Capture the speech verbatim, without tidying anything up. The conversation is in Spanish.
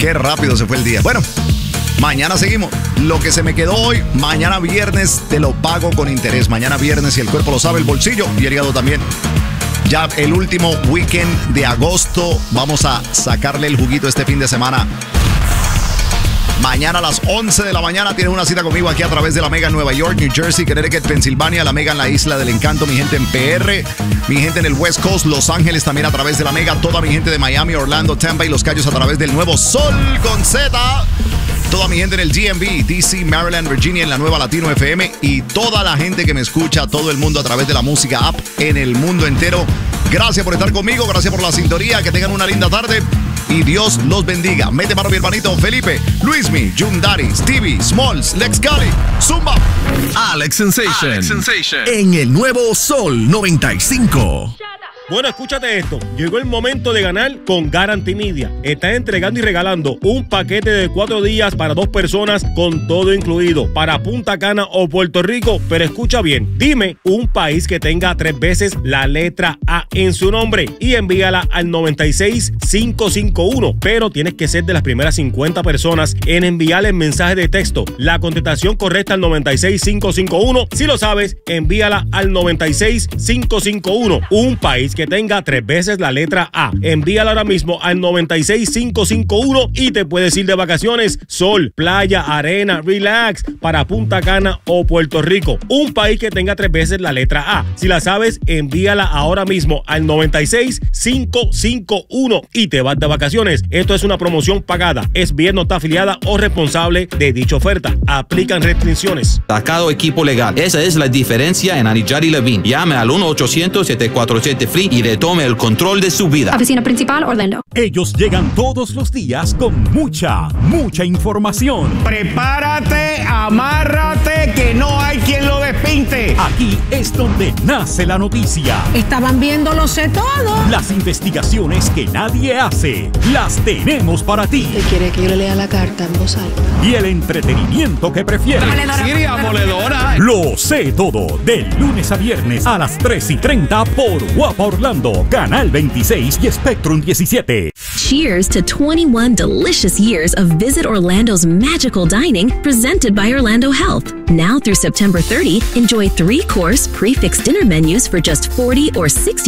Qué rápido se fue el día. Bueno, mañana seguimos. Lo que se me quedó hoy, mañana viernes te lo pago con interés. Mañana viernes, si el cuerpo lo sabe, el bolsillo y el hígado también. Ya el último weekend de agosto, vamos a sacarle el juguito este fin de semana. Mañana a las once de la mañana tienes una cita conmigo aquí a través de la Mega en Nueva York, New Jersey, Connecticut, Pensilvania, la Mega en la Isla del Encanto, mi gente en P R, mi gente en el West Coast, Los Ángeles también a través de la Mega, toda mi gente de Miami, Orlando, Tampa y Los Cayos a través del nuevo Sol con Z. Toda mi gente en el G M V, D C, Maryland, Virginia, en la nueva Latino F M y toda la gente que me escucha, todo el mundo a través de la música app en el mundo entero. Gracias por estar conmigo, gracias por la sintonía, que tengan una linda tarde y Dios los bendiga. Mete mano mi hermanito Felipe, Luismi, Jundari, Stevie, Smalls, Lex Cali, Zumba. Alex Sensation. Alex Sensation. En el nuevo Sol noventa y cinco. Bueno, escúchate esto. Llegó el momento de ganar con Guarantee Media. Están entregando y regalando un paquete de cuatro días para dos personas con todo incluido para Punta Cana o Puerto Rico. Pero escucha bien, dime un país que tenga tres veces la letra A en su nombre y envíala al noventa y seis cinco cinco uno. Pero tienes que ser de las primeras cincuenta personas en enviarle el mensaje de texto. La contestación correcta al noventa y seis cinco cinco uno. Si lo sabes, envíala al noventa y seis cinco cinco uno. Un país que tenga tres veces la letra A. Envíala ahora mismo al noventa y seis cinco cinco uno y te puedes ir de vacaciones, sol, playa, arena, relax para Punta Cana o Puerto Rico. Un país que tenga tres veces la letra A. Si la sabes, envíala ahora mismo al noventa y seis cinco cinco uno y te vas de vacaciones. Esto es una promoción pagada. Es bien, no está afiliada o responsable de dicha oferta. Aplican restricciones. Sacado equipo legal. Esa es la diferencia en Anijari Levine. Llame al uno ochocientos siete cuatro siete F R E E y retome el control de su vida. Oficina principal, Orlando. Ellos llegan todos los días con mucha, mucha información. Prepárate, amárrate, que no hay quien lo despinte. Aquí es donde nace la noticia. Estaban viendo lo sé todo. Las investigaciones que nadie hace, las tenemos para ti. ¿Él quiere que yo le lea la carta en voz alta? Y el entretenimiento que prefieres. Siria moledora. Lo sé todo, de lunes a viernes a las tres y treinta por Guapa Orlando, Canal veintiséis y Spectrum diecisiete. Cheers to twenty-one delicious years of Visit Orlando's magical dining presented by Orlando Health. Now through September thirtieth, enjoy three-course prefix dinner menus for just forty or sixty